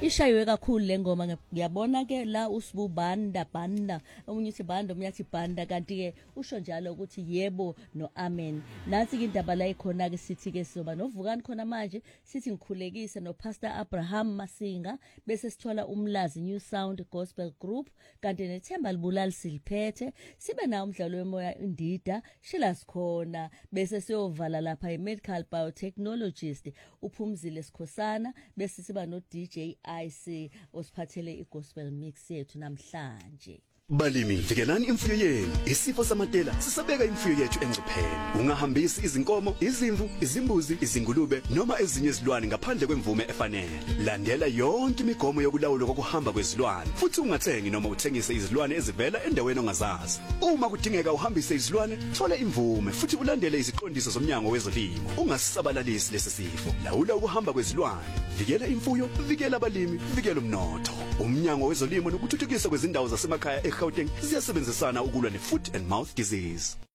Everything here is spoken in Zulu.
Ishaywe kakhulu lengoma ngiyabona ke la usibubanda banda omunye uthi banda omunye uthi banda kanti ke usho njalo ukuthi yebo no amen. Nansi ke indaba la ikhona ke sithi ke sizoba novukani khona manje sithi ngikhulekise no Pastor Abraham Masinga bese sithola umlazi New Sound Gospel Group kanti neThemba Libulali siliphethe sibe na umdlalo wemoya indida shila sikhona bese siyovala lapha iMedical Biotechnologist uphumzile Sikhosana bese siba no DJ IC osiphathele igospel mix yethu namhlanje. Balimi, vikelani imfuyo yenu. Isifo samatela sisabeka imfuyo yethu engcupheni. Ungahambisi izinkomo, izimvu, izimbuzi, izingulube noma ezinye izilwane ngaphandle kwemvume efanele. Landela yonke imigomo yokulawula kokuhamba kwezilwane. Futhi ungathengi noma uthengise izilwane ezivela endaweni ongazazi. Uma kudingeka uhambise izilwane, thola imvume futhi ulandele iziqondiso zomnyango wezolimo. Ungasabalalisi lesi sifo. Lawula ukuhamba kwezilwane. Vikela imfuyo, vikela abalimi, vikela umnotho. Umnyango wezolimo nokuthuthukiswa kwezindawo zasemakhaya eGauteng ziyasebenzisana ukulwa ne-foot and mouth disease.